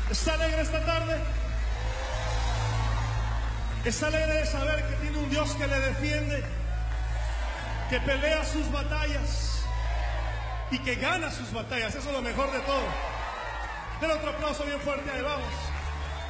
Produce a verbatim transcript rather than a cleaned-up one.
¿Está alegre esta tarde? ¿Está alegre de saber que tiene un Dios que le defiende, que pelea sus batallas y que gana sus batallas? Eso es lo mejor de todo. Den otro aplauso bien fuerte, ahí vamos.